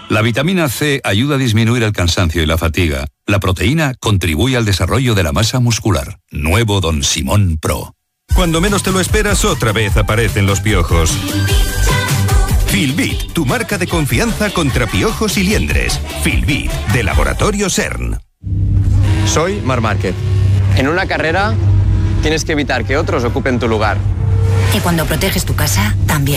La vitamina C ayuda a disminuir el cansancio y la fatiga. La proteína contribuye al desarrollo de la masa muscular. Nuevo Don Simón Pro. Cuando menos te lo esperas, otra vez aparecen los piojos. Filbit, tu marca de confianza contra piojos y liendres. Filbit, de Laboratorio CERN. Soy Marc Márquez. En una carrera tienes que evitar que otros ocupen tu lugar. Y cuando proteges tu casa, también.